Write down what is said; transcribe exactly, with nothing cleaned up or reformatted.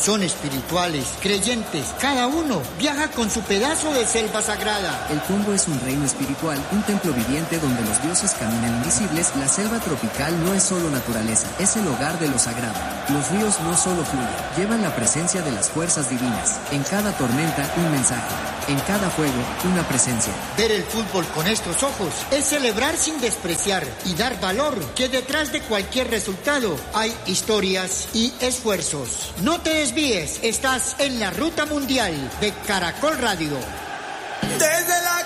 Son espirituales, creyentes, cada uno viaja con su pedazo de selva sagrada. El Congo es un reino espiritual, un templo viviente donde los dioses caminan invisibles. La selva tropical no es solo naturaleza, es el hogar de lo sagrado. Los ríos no solo fluyen, llevan la presencia de las fuerzas divinas. En cada tormenta, un mensaje. En cada fuego, una presencia. Ver el fútbol con estos ojos es celebrar sin despreciar y dar valor que detrás de cualquier resultado hay historias y esfuerzos. No te desvíes, estás en la ruta mundial de Caracol Radio. Desde la